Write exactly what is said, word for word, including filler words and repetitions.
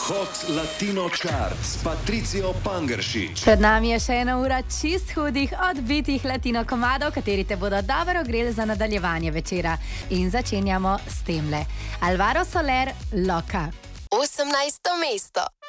Hot Latino Chart s Patricijo Pangeršič. Pred nami je še ena ura čist hudih, odbitih latino komadov, kateri te bodo dobro ogreli za nadaljevanje večera. In začenjamo s temle. Alvaro Soler, Loka. osemnajsto mesto.